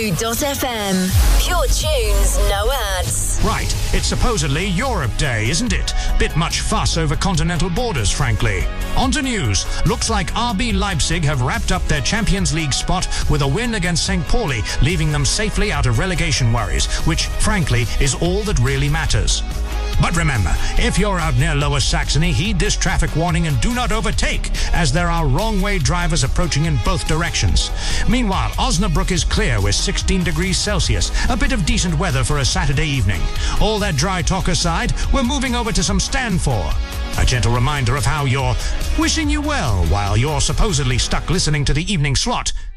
Blue.fm. Pure tunes, no ads. Right, it's supposedly Europe Day, isn't it? Bit much fuss over continental borders, frankly. On to news. Looks like RB Leipzig have wrapped up their Champions League spot with a win against St. Pauli, leaving them safely out of relegation worries, which, frankly, is all that really matters. But remember, if you're out near Lower Saxony, heed this traffic warning and do not overtake, as there are wrong-way drivers approaching in both directions. Meanwhile, Osnabrück is clear with 16 degrees Celsius, a bit of decent weather for a Saturday evening. All that dry talk aside, we're moving over to some Stand-For. A gentle reminder of how you're wishing you well while you're supposedly stuck listening to the evening slot.